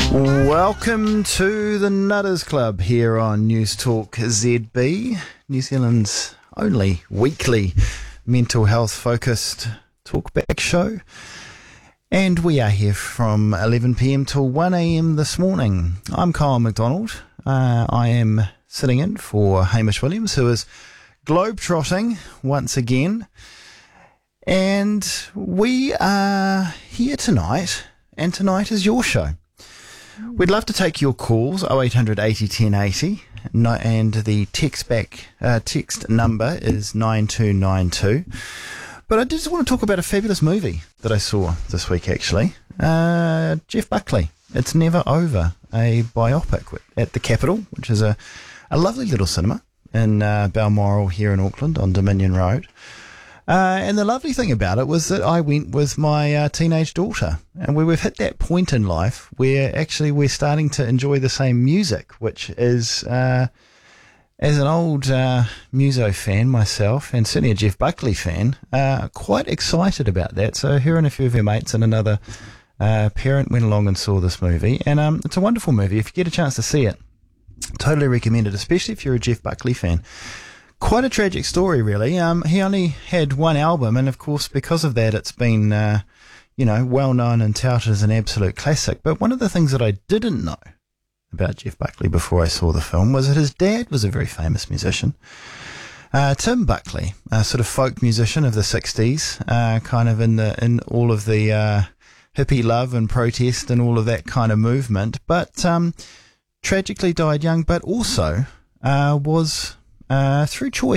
Welcome to the Nutters Club here on News Talk ZB, New Zealand's only weekly mental health focused talkback show. And we are here from 11pm till 1am this morning. I'm Kyle McDonald. I am sitting in for Hamish Williams, who is globetrotting once again. And we are here tonight, and tonight is your show. We'd love to take your calls, 0800 80 10 80, and the text number is 9292. But I just want to talk about a fabulous movie that I saw this week, actually. Jeff Buckley, It's Never Over, a biopic at the Capitol, which is a lovely little cinema in Balmoral here in Auckland on Dominion Road. And the lovely thing about it was that I went with my teenage daughter, and we've hit that point in life where actually we're starting to enjoy the same music, which is, as an old muso fan myself, and certainly a Jeff Buckley fan, quite excited about that. So her and a few of her mates and another parent went along and saw this movie, and it's a wonderful movie. If you get a chance to see it, totally recommend it, especially if you're a Jeff Buckley fan. Quite a tragic story, really. He only had one album, and of course, because of that, it's been, well known and touted as an absolute classic. But one of the things that I didn't know about Jeff Buckley before I saw the film was that his dad was a very famous musician. Tim Buckley, a sort of folk musician of the 60s, kind of in all of the hippie love and protest and all of that kind of movement, but tragically died young, but also was through choice